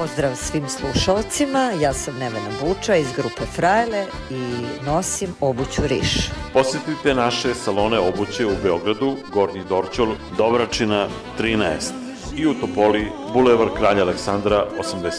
Pozdrav svim slušalcima, ja sam Nevena Buča iz grupe Frajle i nosim obuću Riš. Posjetite naše salone obuće u Beogradu, Gornji Dorćol, Dobračina 13 i u Topoli, Bulevar Kralja Aleksandra 83.